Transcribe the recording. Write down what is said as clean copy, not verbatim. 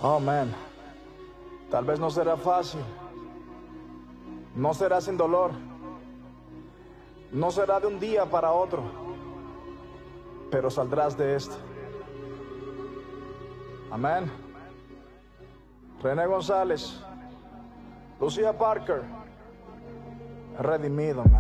Oh, man. Tal vez no será fácil. No será sin dolor. No será de un día para otro. Pero saldrás de esto. Amén. René González. Lucía Parker. Redimido, man.